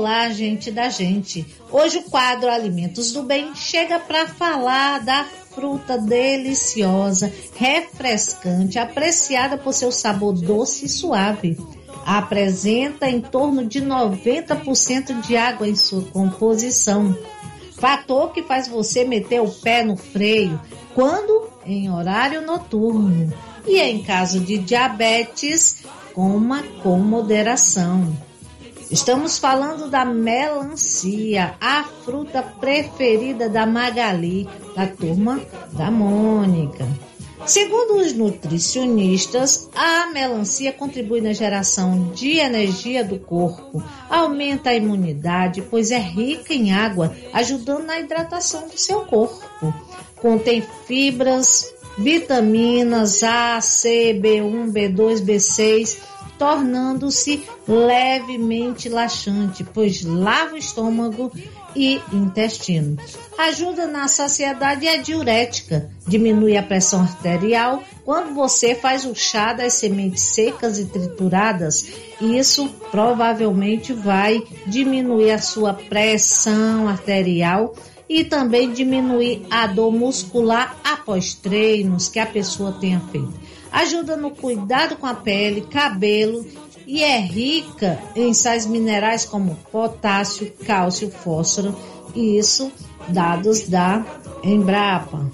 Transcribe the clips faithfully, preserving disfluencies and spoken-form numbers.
Olá, gente da gente. Hoje o quadro Alimentos do Bem chega para falar da fruta deliciosa, refrescante, apreciada por seu sabor doce e suave. Apresenta em torno de noventa por cento de água em sua composição. Fator que faz você meter o pé no freio quando em horário noturno. E em caso de diabetes, coma com moderação. Estamos falando da melancia, a fruta preferida da Magali, da turma da Mônica. Segundo os nutricionistas, a melancia contribui na geração de energia do corpo, aumenta a imunidade, pois é rica em água, ajudando na hidratação do seu corpo. Contém fibras, vitaminas A, C, B um, B dois, B seis, tornando-se levemente laxante, pois lava o estômago e intestino. Ajuda na saciedade e é diurética, diminui a pressão arterial. Quando você faz o chá das sementes secas e trituradas, isso provavelmente vai diminuir a sua pressão arterial e também diminuir a dor muscular após treinos que a pessoa tenha feito. Ajuda no cuidado com a pele, cabelo e é rica em sais minerais como potássio, cálcio, fósforo, e isso dados da Embrapa.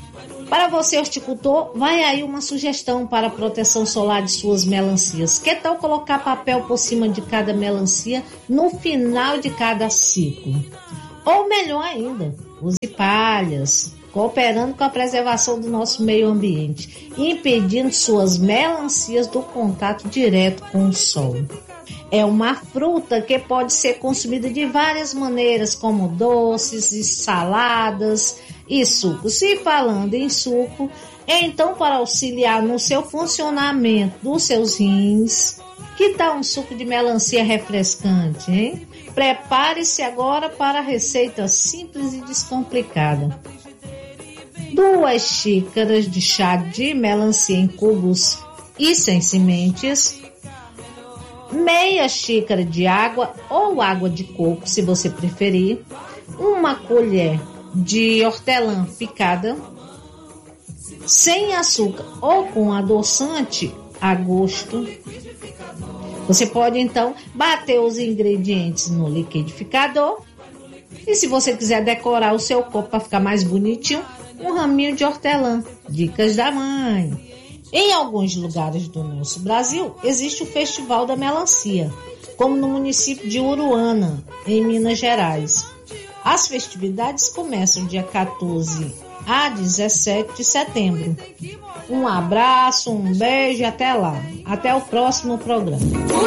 Para você horticultor, vai aí uma sugestão para a proteção solar de suas melancias. Que tal colocar papel por cima de cada melancia no final de cada ciclo? Ou melhor ainda, use palhas, cooperando com a preservação do nosso meio ambiente, impedindo suas melancias do contato direto com o sol. É uma fruta que pode ser consumida de várias maneiras, como doces e saladas e sucos. E falando em suco, então para auxiliar no seu funcionamento dos seus rins, que tal um suco de melancia refrescante, hein? Prepare-se agora para a receita simples e descomplicada. Duas xícaras de chá de melancia em cubos e sem sementes, meia xícara de água ou água de coco, se você preferir, uma colher de hortelã picada, sem açúcar ou com adoçante a gosto. Você pode então bater os ingredientes no liquidificador e se você quiser decorar o seu copo para ficar mais bonitinho, um raminho de hortelã. Dicas da mãe. Em alguns lugares do nosso Brasil, existe o Festival da Melancia, como no município de Uruana, em Minas Gerais. As festividades começam dia quatorze a dezessete de setembro. Um abraço, um beijo e até lá. Até o próximo programa.